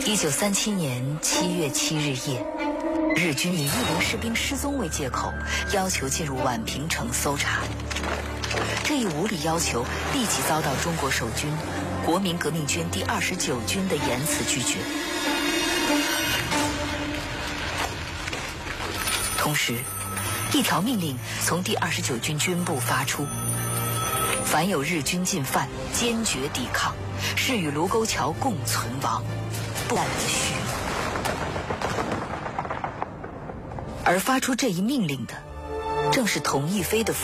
1937年7月7日夜，日军以1名士兵失踪为借口，要求进入宛平城搜查。这一无理要求立即遭到中国守军国民革命军第29军的严词拒绝。同时，一条命令从第29军军部发出：凡有日军进犯，坚决抵抗，是与卢沟桥共存亡，不敢续。而发出这一命令的，正是童逸飞的